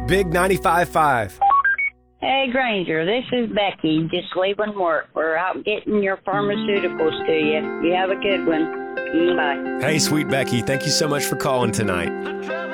Big 95.5. Hey, Granger, this is Becky, just leaving work. We're out getting your pharmaceuticals to you. You have a good one. Bye. Hey, sweet Becky, thank you so much for calling tonight.